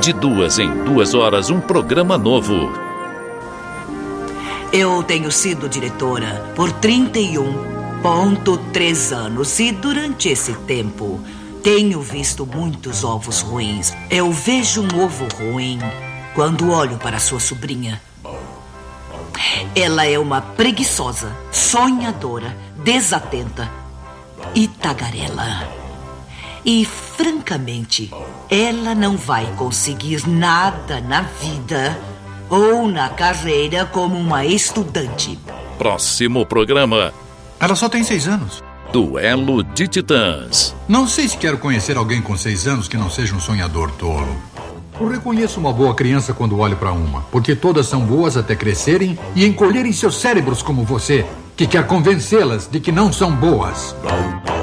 De 2 em 2 horas, um programa novo. Eu tenho sido diretora por 31,3 anos e durante esse tempo tenho visto muitos ovos ruins. Eu vejo um ovo ruim quando olho para sua sobrinha. Ela é uma preguiçosa, sonhadora, desatenta e tagarela. E, francamente, ela não vai conseguir nada na vida ou na carreira como uma estudante. Próximo programa. Ela só tem 6 anos. Duelo de Titãs. Não sei se quero conhecer alguém com 6 anos que não seja um sonhador tolo. Eu reconheço uma boa criança quando olho para uma, porque todas são boas até crescerem e encolherem seus cérebros como você, que quer convencê-las de que não são boas.